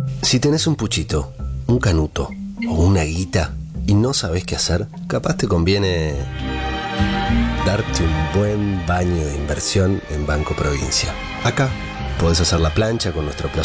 Si tenés un puchito, un canuto o una guita y no sabés qué hacer, capaz te conviene darte un buen baño de inversión en Banco Provincia. Acá podés hacer la plancha con nuestro plazo